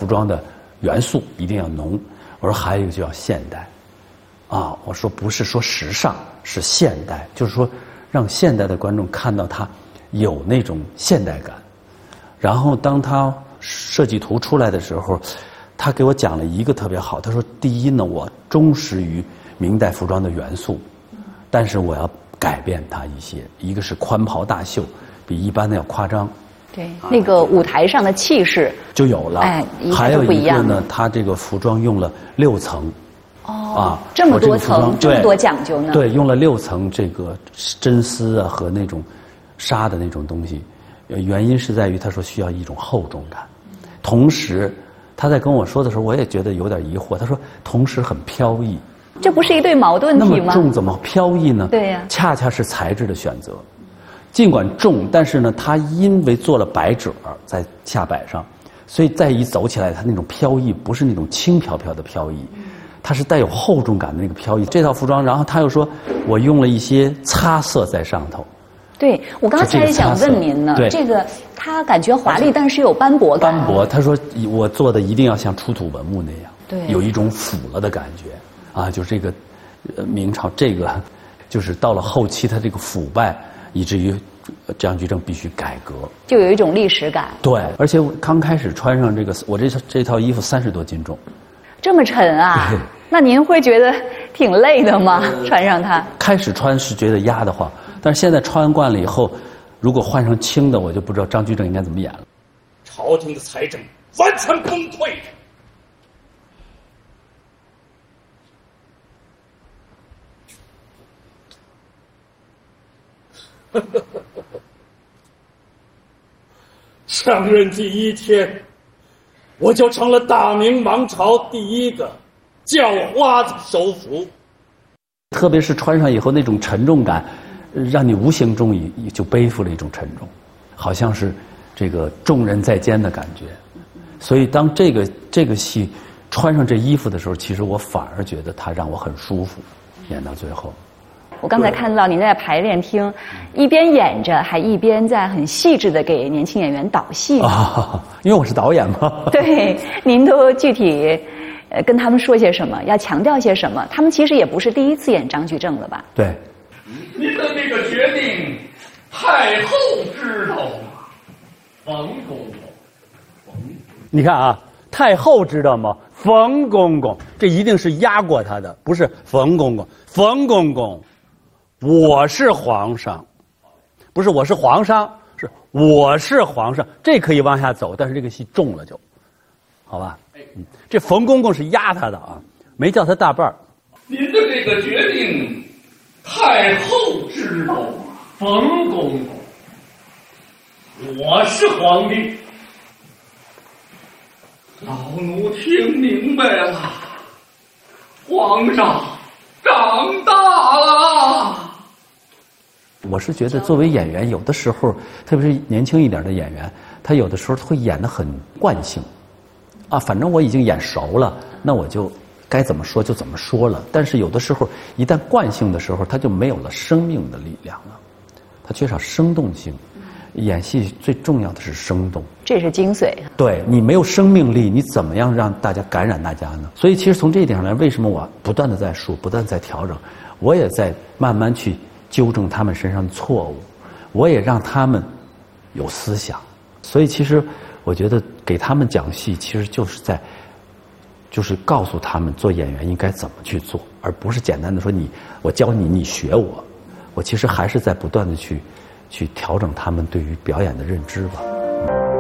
装的元素一定要浓。我说还有一个就要现代，啊，我说不是说时尚，是现代，就是说让现代的观众看到它有那种现代感。然后当他设计图出来的时候，他给我讲了一个特别好，他说第一呢，我忠实于明代服装的元素，但是我要改变它一些，一个是宽袍大袖，比一般的要夸张。 对，那个舞台上的气势就有了。 哎， 还有一个呢，它这个服装用了6层。 哦，这么多层，这么多讲究呢？ 对，用了6层这个真丝啊和那种纱的那种东西，原因是在于他说需要一种厚重感，同时他在跟我说的时候，我也觉得有点疑惑。他说同时很飘逸， 这不是一对矛盾体吗？ 那么重怎么飘逸呢？ 对呀， 恰恰是材质的选择。尽管重，但是呢，它因为做了百褶在下摆上，所以再一走起来，它那种飘逸不是那种轻飘飘的飘逸，它是带有厚重感的那个飘逸。这套服装，然后他又说我用了一些擦色在上头。 对，我刚才也想问您呢，这个它感觉华丽，但是有斑驳感。 斑驳，他说我做的一定要像出土文物那样， 对， 有一种腐了的感觉啊，就这个明朝这个就是到了后期，它这个腐败。以至于张居正必须改革， 就有一种历史感。 对，而且我刚开始穿上这个，我这套衣服30多斤重， 这么沉啊？那您会觉得挺累的吗？穿上它？ 开始穿是觉得压得慌，但是现在穿惯了以后，如果换上轻的，我就不知道张居正应该怎么演了。 朝廷的财政完全崩溃。上任第1天，我就成了大明王朝第一个叫花子首辅。 特别是穿上以后那种沉重感，让你无形中就背负了一种沉重，好像是这个重任在肩的感觉。所以当这个戏穿上这衣服的时候，其实我反而觉得它让我很舒服，演到最后。 我刚才看到您在排练厅，一边演着，还一边在很细致的给年轻演员导戏啊，因为我是导演嘛。 对，您都具体跟他们说些什么，要强调些什么？他们其实也不是第一次演张居正了吧？ 对。 您的这个决定，太后知道吗？冯公公， 你看啊，太后知道吗？冯公公，这一定是压过他的，不是冯公公。冯公公。我是皇上，不是我是皇上，是我是皇上，这可以往下走，但是这个戏重了就，好吧？这冯公公是压他的啊，没叫他大半儿。 您的这个决定，太后知道吗？冯公公，我是皇帝，老奴听明白了，皇上长大了。 我是觉得作为演员，有的时候，特别是年轻一点的演员，他有的时候会演得很惯性，啊，反正我已经演熟了，那我就该怎么说就怎么说了。但是有的时候，一旦惯性的时候，他就没有了生命的力量了，他缺少生动性。演戏最重要的是生动， 这是精髓。 对，你没有生命力，你怎么样让大家感染大家呢？所以其实从这一点上来，为什么我不断的在说，不断在调整，我也在慢慢去纠正他们身上的错误，我也让他们有思想。所以其实我觉得给他们讲戏，其实就是告诉他们做演员应该怎么去做，而不是简单的说我教你，你学我。我其实还是在不断的去调整他们对于表演的认知吧。